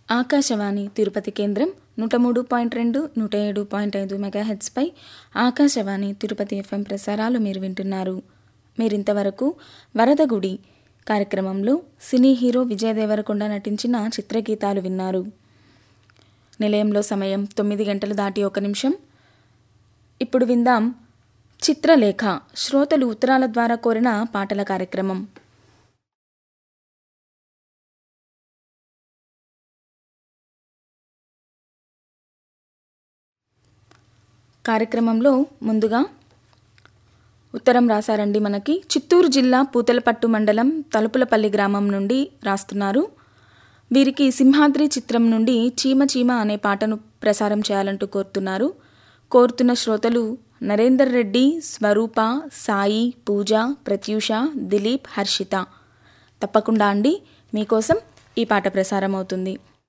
ఆకాశవాణి తిరుపతి కేంద్రం 103.2, 107.5 మెగాహెర్ట్జ్పై ఆకాశవాణి తిరుపతి ఎఫ్ఎం ప్రసారాలు మీరు వింటున్నారు. మీరింతవరకు వరదగుడి కార్యక్రమంలో సినీ హీరో విజయ్ దేవరకొండ నటించిన చిత్రగీతాలు విన్నారు. నిలయంలో సమయం 9:01. ఇప్పుడు విందాం చిత్రలేఖ, శ్రోతలు ఉత్తరాల ద్వారా కోరిన పాటల కార్యక్రమం. కార్యక్రమంలో ముందుగా ఉత్తరం రాశారండి. మనకి చిత్తూరు జిల్లా పూతలపట్టు మండలం తలుపులపల్లి గ్రామం నుండి రాస్తున్నారు. వీరికి సింహాద్రి చిత్రం నుండి చీమ చీమ అనే పాటను ప్రసారం చేయాలంటూ కోరుతున్న శ్రోతలు నరేందర్ రెడ్డి, స్వరూప, సాయి, పూజ, ప్రత్యూష, దిలీప్, హర్షిత. తప్పకుండా అండి, మీకోసం ఈ పాట ప్రసారం అవుతుంది.